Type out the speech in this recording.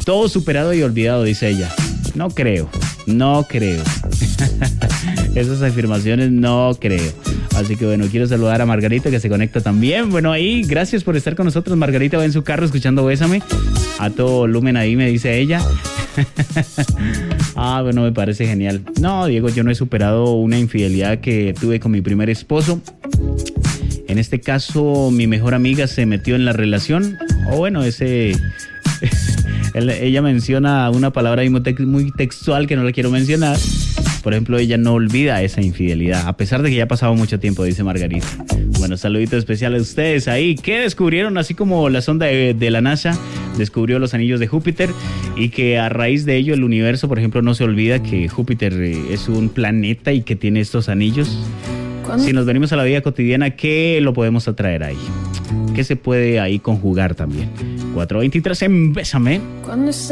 Todo superado y olvidado, dice ella. No creo. Esas afirmaciones no creo. Así que bueno, quiero saludar a Margarita, que se conecta también. Bueno, ahí, gracias por estar con nosotros. Margarita va en su carro escuchando Bésame a todo volumen ahí, me dice ella. Bueno, me parece genial. No, Diego, yo no he superado una infidelidad que tuve con mi primer esposo. En este caso, mi mejor amiga se metió en la relación. Ella menciona una palabra muy textual que no la quiero mencionar. Por ejemplo, ella no olvida esa infidelidad, a pesar de que ya ha pasado mucho tiempo, dice Margarita. Bueno, saludito especial a ustedes ahí. ¿Qué descubrieron? Así como la sonda de la NASA descubrió los anillos de Júpiter, y que a raíz de ello el universo, por ejemplo, no se olvida que Júpiter es un planeta y que tiene estos anillos. Si nos venimos a la vida cotidiana, ¿qué lo podemos atraer ahí? ¿Qué se puede ahí conjugar también? 4:23 en Bésame.